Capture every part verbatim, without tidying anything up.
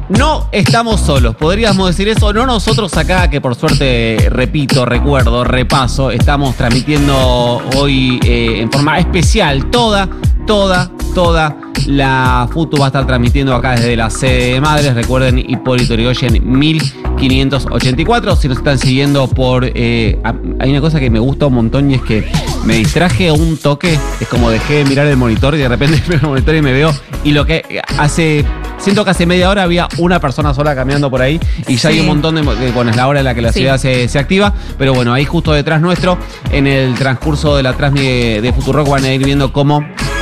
No estamos solos, podríamos decir eso, no nosotros acá, que por suerte, repito, recuerdo, repaso, estamos transmitiendo hoy eh, en forma especial toda, toda, toda la FUTU va a estar transmitiendo acá desde la sede de Madres, recuerden, Hipólito Yrigoyen mil quinientos ochenta y cuatro, si nos están siguiendo por... Eh, hay una cosa que me gusta un montón y es que me distraje un toque, es como dejé de mirar el monitor y de repente miro el monitor y me veo, y lo que hace... Siento que hace media hora había una persona sola caminando por ahí y ya sí. Hay un montón de... Bueno, es la hora en la que la sí. ciudad se, se activa, pero bueno, ahí justo detrás nuestro, en el transcurso de la transmi de, de Futurock van a ir viendo cómo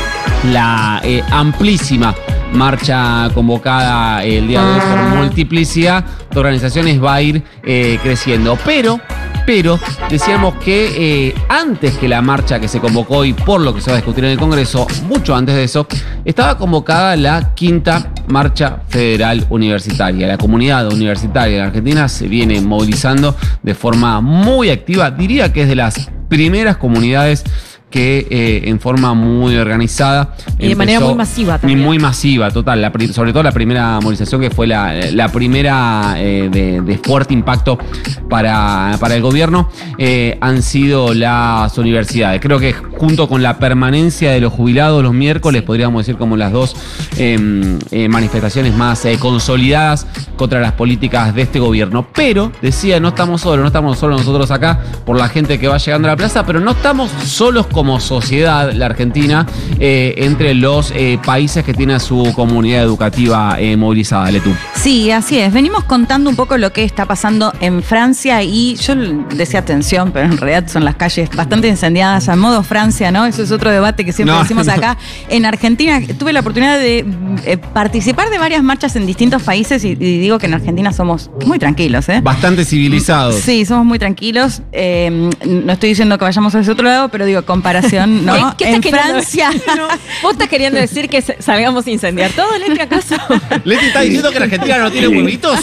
la eh, amplísima marcha convocada el día de hoy por multiplicidad de organizaciones va a ir eh, creciendo. Pero... Pero decíamos que eh, antes que la marcha que se convocó hoy, por lo que se va a discutir en el Congreso, mucho antes de eso, estaba convocada la quinta marcha federal universitaria. La comunidad universitaria de Argentina se viene movilizando de forma muy activa. Diría que es de las primeras comunidades que eh, en forma muy organizada. Y de empezó, manera muy masiva también. Muy masiva, total. La, sobre todo la primera movilización, que fue la, la primera eh, de, de fuerte impacto para, para el gobierno, eh, han sido las universidades. Creo que junto con la permanencia de los jubilados los miércoles, sí. podríamos decir como las dos eh, eh, manifestaciones más eh, consolidadas contra las políticas de este gobierno. Pero, decía, no estamos solos, no estamos solos nosotros acá por la gente que va llegando a la plaza, pero no estamos solos como como sociedad, la Argentina, eh, entre los eh, países que tiene a su comunidad educativa eh, movilizada. Letú. Sí, así es. Venimos contando un poco lo que está pasando en Francia y yo decía atención, pero en realidad son las calles bastante incendiadas a modo Francia, ¿no? Eso es otro debate que siempre no, decimos acá. No. En Argentina tuve la oportunidad de eh, participar de varias marchas en distintos países y, y digo que en Argentina somos muy tranquilos, ¿eh? Bastante civilizados. Sí, somos muy tranquilos. Eh, no estoy diciendo que vayamos a ese otro lado, pero digo, comparación, ¿no? ¿Qué, qué en Francia. No, ¿vos estás queriendo decir que salgamos a incendiar todo, Leti, acaso? ¿Leti está diciendo que la Argentina no tiene huevitos?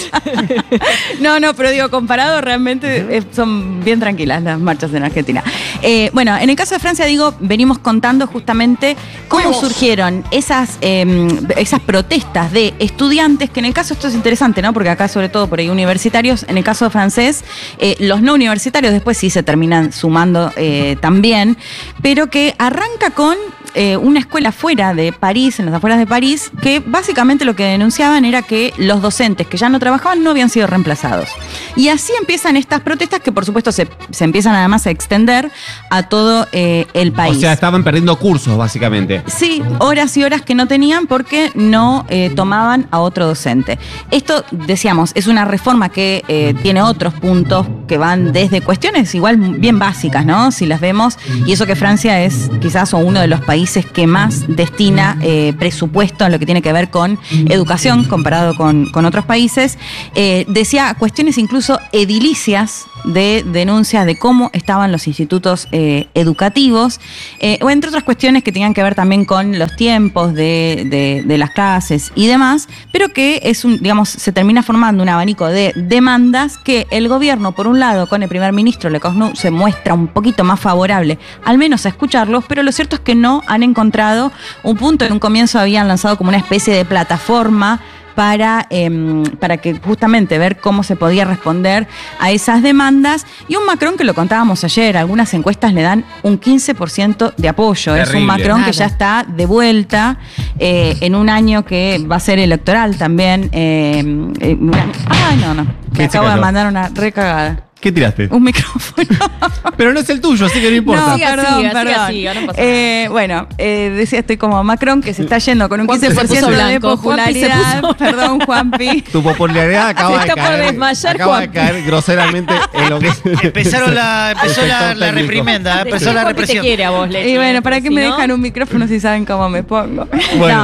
No, no, pero digo, comparado realmente eh, son bien tranquilas las marchas en Argentina. Eh, bueno, en el caso de Francia, digo, venimos contando justamente cómo Huevos. surgieron esas, eh, esas protestas de estudiantes, que en el caso, esto es interesante, ¿no? Porque acá, sobre todo por ahí universitarios, en el caso francés, eh, los no universitarios después sí se terminan sumando eh, también, pero que arranca con eh, una escuela fuera de París, en las afueras de París, que básicamente lo que denunciaban era que los docentes que ya no trabajaban no habían sido reemplazados. Y así empiezan estas protestas que por supuesto se, se empiezan además a extender a todo eh, el país. O sea, estaban perdiendo cursos básicamente. Sí, horas y horas que no tenían porque no eh, tomaban a otro docente. Esto, decíamos, es una reforma que eh, tiene otros puntos que van desde cuestiones igual bien básicas, ¿no? Si las vemos, y eso que Francia es quizás uno de los países que más destina eh, presupuesto en lo que tiene que ver con educación comparado con, con otros países. Eh, decía cuestiones incluso edilicias de denuncias de cómo estaban los institutos eh, educativos, eh, o entre otras cuestiones que tenían que ver también con los tiempos de, de, de las clases y demás, pero que es un, digamos, se termina formando un abanico de demandas que el gobierno, por un lado, con el primer ministro Lecosnu, se muestra un poquito más favorable, al menos a escucharlos, pero lo cierto es que no han encontrado un punto. En un comienzo habían lanzado como una especie de plataforma para, eh, para que justamente ver cómo se podía responder a esas demandas, y un Macron que lo contábamos ayer, algunas encuestas le dan un quince por ciento de apoyo. Terrible. Es un Macron Nada. que ya está de vuelta eh, en un año que va a ser electoral también. Eh, eh, ay, no, no, me acabo de mandar una recagada. ¿Qué tiraste? Un micrófono. Pero no es el tuyo, así que no importa. No, perdón, así, perdón. Así, no pasa eh, bueno, eh, decía estoy como Macron, que se está yendo con un quince por ciento de popularidad. Juanpi perdón, Juanpi. Tu popularidad acaba se de está caer. Por desmayar, acaba Juanpi. de caer groseramente en lo que es. Empezaron la, empezó la, la reprimenda, empezó la represión. Te quiere a vos, Leti. Y bueno, ¿para qué si me no? dejan un micrófono si saben cómo me pongo? Bueno. No.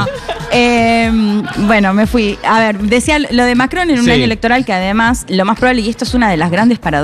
Eh, bueno, me fui. A ver, decía lo de Macron en un sí. año electoral que además, lo más probable, y esto es una de las grandes paradojas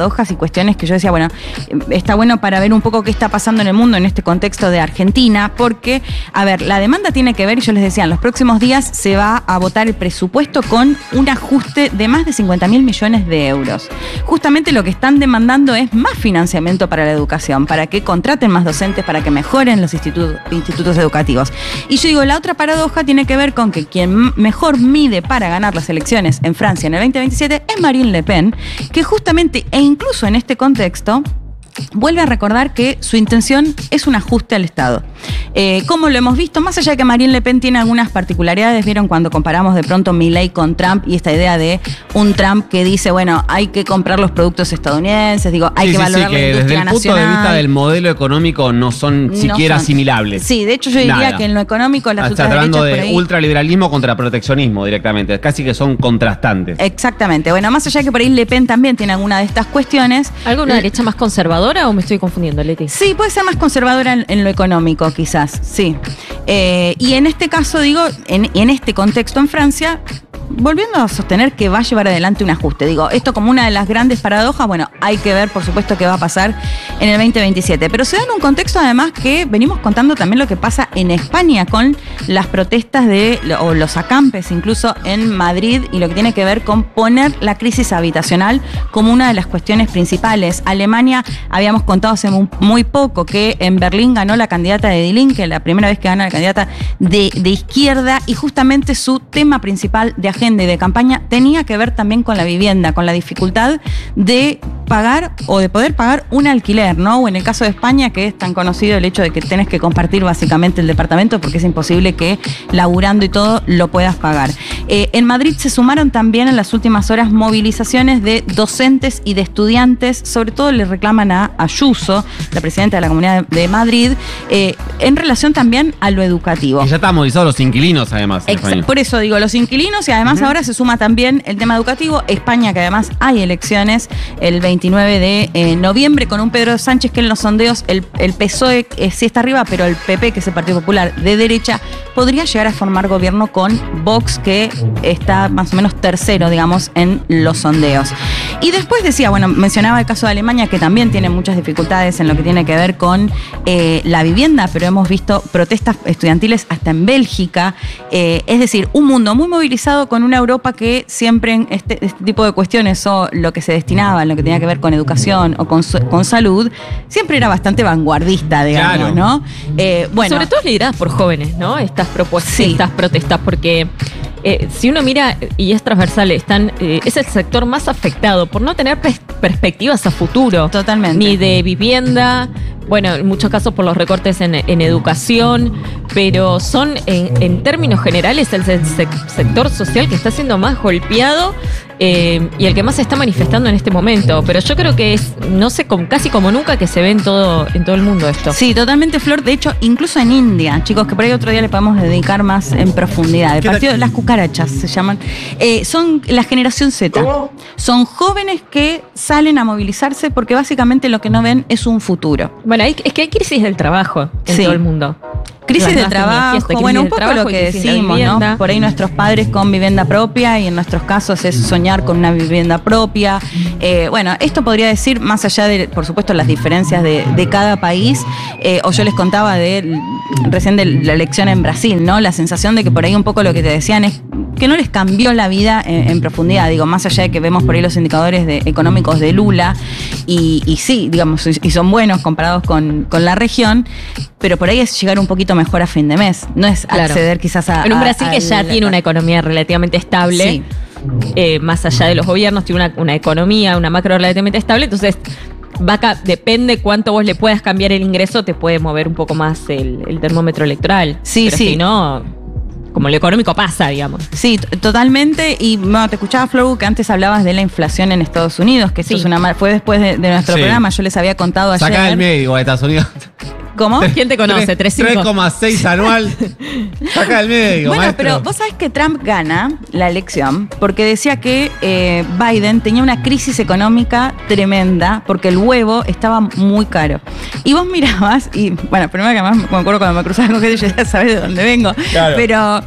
paradojas y cuestiones que yo decía, bueno, está bueno para ver un poco qué está pasando en el mundo en este contexto de Argentina, porque, a ver, la demanda tiene que ver, y yo les decía, en los próximos días se va a votar el presupuesto con un ajuste de más de cincuenta mil millones de euros. Justamente lo que están demandando es más financiamiento para la educación, para que contraten más docentes, para que mejoren los institutos, institutos educativos. Y yo digo, la otra paradoja tiene que ver con que quien mejor mide para ganar las elecciones en Francia en el veinte veintisiete es Marine Le Pen, que justamente, e incluso en este contexto, vuelve a recordar que su intención es un ajuste al Estado. Eh, como lo hemos visto, más allá de que Marine Le Pen tiene algunas particularidades, vieron cuando comparamos de pronto Milei con Trump y esta idea de un Trump que dice, bueno, hay que comprar los productos estadounidenses, digo, hay sí, que sí, valorar sí, la que industria desde el punto nacional. de vista del modelo económico no son No siquiera son. asimilables. Sí, de hecho yo diría Nada. que en lo económico las Está ultraderechas hablando por de ahí... ultraliberalismo contra proteccionismo directamente, casi que son contrastantes. Exactamente. Bueno, más allá de que por ahí Le Pen también tiene alguna de estas cuestiones. ¿Alguna derecha más conservadora o me estoy confundiendo, Leti? Sí, puede ser más conservadora en, en lo económico, quizás, sí. Eh, y en este caso, digo, en, en este contexto en Francia, volviendo a sostener que va a llevar adelante un ajuste. Digo, esto como una de las grandes paradojas, bueno, hay que ver, por supuesto, qué va a pasar en el veinte veintisiete. Pero se da en un contexto, además, que venimos contando también lo que pasa en España con las protestas de, o los acampes, incluso en Madrid, y lo que tiene que ver con poner la crisis habitacional como una de las cuestiones principales. Alemania, habíamos contado hace muy, muy poco que en Berlín ganó la candidata de Die Linke, la primera vez que gana la candidata de, de izquierda, y justamente su tema principal de agenda y de campaña tenía que ver también con la vivienda, con la dificultad de pagar o de poder pagar un alquiler, ¿no? O en el caso de España, que es tan conocido el hecho de que tenés que compartir básicamente el departamento porque es imposible que laburando y todo lo puedas pagar. Eh, en Madrid se sumaron también en las últimas horas movilizaciones de docentes y de estudiantes, sobre todo le reclaman a Ayuso, la presidenta de la Comunidad de Madrid, eh, en relación también a lo educativo. Y ya están movilizados los inquilinos, además. en España. Por eso digo, los inquilinos, y además uh-huh. ahora se suma también el tema educativo. España, que además hay elecciones el veintinueve de eh, noviembre con un Pedro Sánchez que en los sondeos el, el P S O E eh, sí está arriba, pero el P P, que es el Partido Popular de derecha, podría llegar a formar gobierno con Vox, que está más o menos tercero, digamos, en los sondeos. Y después decía, bueno, mencionaba el caso de Alemania, que también tiene muchas dificultades en lo que tiene que ver con eh, la vivienda, pero hemos visto protestas estudiantiles hasta en Bélgica. Eh, es decir, un mundo muy movilizado con una Europa que siempre en este, este tipo de cuestiones, o lo que se destinaba en lo que tenía que ver con educación o con, con salud, siempre era bastante vanguardista, digamos, claro. ¿no? Eh, bueno, sobre todo lideradas por jóvenes, ¿no? Estas propuestas, sí. estas protestas, porque eh, si uno mira, y es transversal, están, eh, es el sector más afectado por no tener pers- perspectivas a futuro. Totalmente. Ni de vivienda, bueno, en muchos casos por los recortes en, en educación, pero son, en, en términos generales, el, el sector social que está siendo más golpeado eh, y el que más se está manifestando en este momento. Pero yo creo que es, no sé, como, casi como nunca que se ve en todo, en todo el mundo esto. Sí, totalmente, Flor. De hecho, incluso en India, chicos, que por ahí otro día le podemos dedicar más en profundidad. El partido de las cucarachas se llaman. Eh, son la generación Z. ¿Cómo? Son jóvenes que salen a movilizarse porque básicamente lo que no ven es un futuro. Bueno, hay, es que hay crisis del trabajo en sí. todo el mundo. Crisis de trabajo, crisis bueno, un poco lo que decimos, ¿no? Por ahí nuestros padres con vivienda propia, y en nuestros casos es soñar con una vivienda propia. Eh, bueno, esto podría decir, más allá de, por supuesto, las diferencias de, de cada país, eh, o yo les contaba de recién de la elección en Brasil, ¿no? La sensación de que por ahí un poco lo que te decían es que no les cambió la vida en, en profundidad, digo, más allá de que vemos por ahí los indicadores de, económicos de Lula, y, y sí, digamos, y son buenos comparados con, con la región, pero por ahí es llegar un poquito mejor a fin de mes, no es claro. acceder quizás a... En un Brasil a, que ya a, tiene una economía relativamente estable, sí. eh, más allá de los gobiernos, tiene una, una economía, una macro relativamente estable, entonces... Vaca, depende cuánto vos le puedas cambiar el ingreso, te puede mover un poco más el, el termómetro electoral. Sí, pero sí. Si no, como lo económico pasa, digamos. Sí, t- totalmente. Y bueno, te escuchaba, Flow, que antes hablabas de la inflación en Estados Unidos, que esto sí. es una fue después de, de nuestro sí. programa. Yo les había contado ayer. Saca del medio de Estados Unidos. ¿Cómo? ¿Quién te conoce? tres coma seis anual. Saca del medio. Bueno, maestro. Pero vos sabés que Trump gana la elección porque decía que eh, Biden tenía una crisis económica tremenda porque el huevo estaba muy caro. Y vos mirabas, y bueno, primero que además me acuerdo cuando me cruzaba con gente, yo ya sabés de dónde vengo. Claro. Pero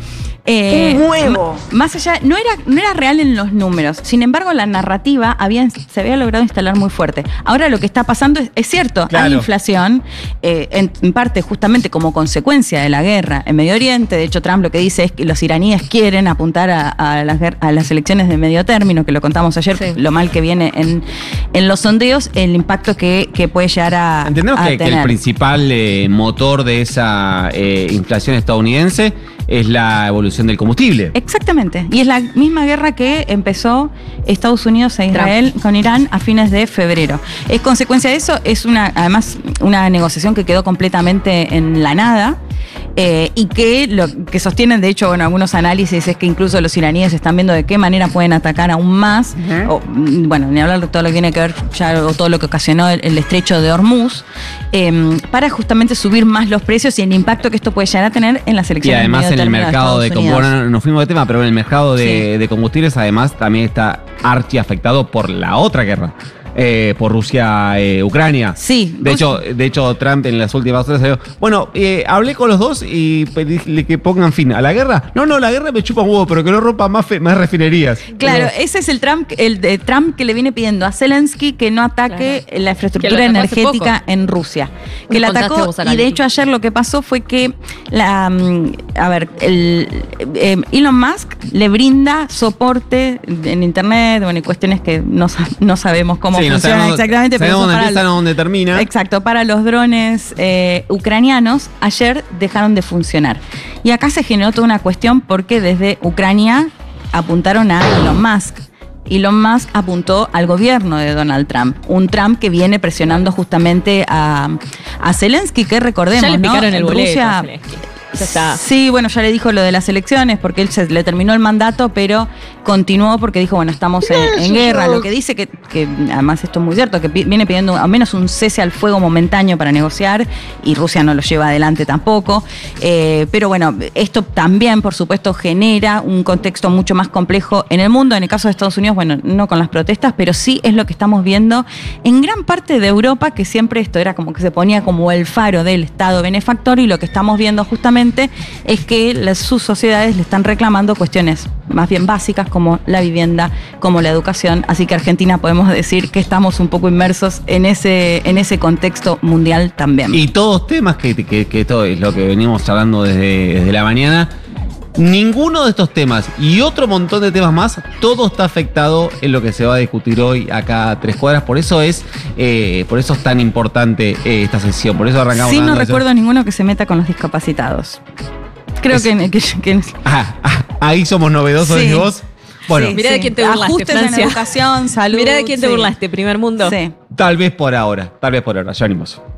Eh, ¡Un huevo! m- Más allá, no era, no era real en los números. Sin embargo, la narrativa había, se había logrado instalar muy fuerte. Ahora lo que está pasando es, es cierto, Claro. hay inflación, eh, en, en parte justamente como consecuencia de la guerra en Medio Oriente. De hecho, Trump lo que dice es que los iraníes quieren apuntar a, a las, guer- a las elecciones de medio término, que lo contamos ayer, Sí. lo mal que viene en, en los sondeos, el impacto que, que puede llegar a, Entendemos a que, que el tener. principal eh, motor de esa eh, inflación estadounidense es la evolución del combustible. Exactamente. Y es la misma guerra que empezó Estados Unidos e Israel con Irán a fines de febrero. Es consecuencia de eso, es una, además, una negociación que quedó completamente en la nada. Eh, y que lo que sostienen, de hecho, bueno, algunos análisis es que incluso los iraníes están viendo de qué manera pueden atacar aún más, Ujú. o, mm, bueno, ni hablar de todo lo que tiene que ver ya, o todo lo que ocasionó el, el estrecho de Hormuz, eh, para justamente subir más los precios y el impacto que esto puede llegar a tener en las Y elecciones. además medio en el término de mercado de Estados combustibles, Unidos. bueno, nos fuimos de tema, pero en el mercado de, Sí. de combustibles además también está archi afectado por la otra guerra. Eh, por Rusia-Ucrania. Sí. De Vos- hecho, de hecho, Trump en las últimas horas salió. Bueno, eh, hablé con los dos y pedí que pongan fin a la guerra. No, no, la guerra me chupa un huevo, pero que no rompa más, fe- más refinerías. Claro, Pero- ese es el Trump, el de Trump que le viene pidiendo a Zelensky que no ataque Claro. la Que infraestructura lo atacó hace energética en Rusia. Que Me la contaste atacó vos acá, y de Leti. hecho ayer lo que pasó fue que la, mm, a ver, el, eh, Elon Musk le brinda soporte en internet, bueno, y cuestiones que no, sa- no sabemos cómo Sí, no funcionan sabemos- exactamente, pero sabemos son dónde para empiezan los- o dónde termina. Exacto, para los drones eh, ucranianos, ayer dejaron de funcionar. Y acá se generó toda una cuestión porque desde Ucrania apuntaron a Elon Musk. Elon Musk apuntó al gobierno de Donald Trump, un Trump que viene presionando justamente a, a Zelensky, que recordemos, Ya le ¿no? picaron el En boleto Rusia- a Zelensky. Ya está. Sí, bueno, ya le dijo lo de las elecciones porque él se le terminó el mandato, pero continuó porque dijo, bueno, estamos en, en guerra. Lo que dice que, que, además esto es muy cierto, que pi- viene pidiendo al menos un cese al fuego momentáneo para negociar y Rusia no lo lleva adelante tampoco. Eh, pero bueno, esto también, por supuesto, genera un contexto mucho más complejo en el mundo. En el caso de Estados Unidos, bueno, no con las protestas, pero sí es lo que estamos viendo en gran parte de Europa, que siempre esto era como que se ponía como el faro del Estado benefactor y lo que estamos viendo justamente es que las, sus sociedades le están reclamando cuestiones más bien básicas como la vivienda, como la educación. Así que Argentina podemos decir que estamos un poco inmersos en ese, en ese contexto mundial también. Y todos temas que, que, que todo es lo que venimos hablando desde, desde la mañana. Ninguno de estos temas y otro montón de temas más, todo está afectado en lo que se va a discutir hoy acá a Tres Cuadras. Por eso es, eh, por eso es tan importante eh, esta sesión. Por eso arrancamos. Sí, no hablando de eso. recuerdo ninguno que se meta con los discapacitados. Creo Es- que, que- que- Ah, ah, ahí somos novedosos, Sí. decís vos. Bueno, sí, Mirá de quién te burlaste, Ajustes en Francia. educación, salud. Mirá de quién te sí. burlaste, primer mundo. Sí. tal vez por ahora, tal vez por ahora, ya venimos.